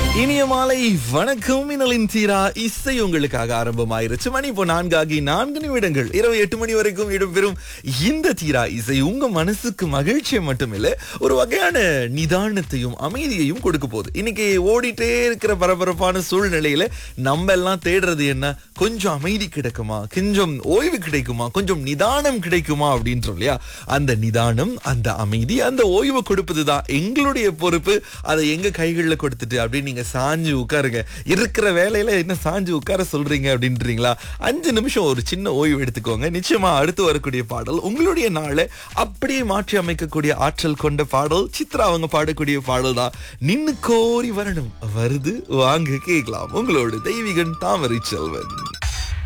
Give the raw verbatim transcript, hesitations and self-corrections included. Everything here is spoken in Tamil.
இனிய மாலை வணக்கம். மின்னலின் தீரா இசை உங்களுக்காக ஆரம்பமாயிருச்சு. மணி இப்போ நான்காகி நான்கு நிமிடங்கள். இரவு எட்டு மணி வரைக்கும் இடம்பெறும் இந்த தீரா இசை உங்க மனசுக்கு மகிழ்ச்சியை மட்டுமில்ல, ஒரு வகையான நிதானத்தையும் அமைதியையும் கொடுக்க போகுது. இன்னைக்கு ஓடிட்டே இருக்கிற பரபரப்பான சூழ்நிலையில நம்ம எல்லாம் தேடுறது என்ன? கொஞ்சம் அமைதி கிடைக்குமா, கொஞ்சம் ஓய்வு கிடைக்குமா, கொஞ்சம் நிதானம் கிடைக்குமா அப்படின்றோம் இல்லையா? அந்த நிதானம், அந்த அமைதி, அந்த ஓய்வு கொடுப்பதுதான் எங்களுடைய பொறுப்பு. அதை எங்க கைகளில் கொடுத்துட்டு அப்படின்னு நீங்க சாஞ்சு உட்காருங்க. இருக்கிற வேலையில என்ன சாஞ்சு உட்கார சொல்றீங்க அப்படின்றீங்களா? அஞ்சு நிமிஷம் ஒரு சின்ன ஓய்வு எடுத்துக்கோங்க. நிச்சயமா அடுத்து வரக்கூடிய பாடல் உங்களுடைய நாளை அப்படியே மாற்றி அமைக்கக்கூடிய ஆற்றல் கொண்ட பாடல். சித்ரா அவங்க பாடக்கூடிய பாடல் தான் நின்னு கோரி வரணும் வருது வாங்க கேட்கலாம். உங்களோட தெய்வீகன் தாமரை செல்வன்.